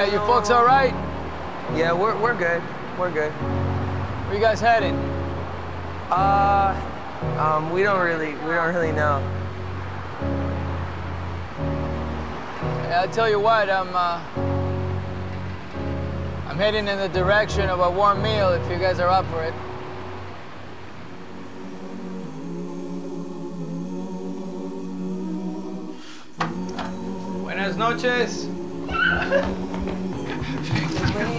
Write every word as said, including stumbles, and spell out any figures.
you folks all right? Yeah, we're, we're good. We're good. Where you guys heading? Uh, um, we don't really, we don't really know. Yeah, I'll tell you what, I'm, uh, I'm heading in the direction of a warm meal if you guys are up for it. Buenas noches.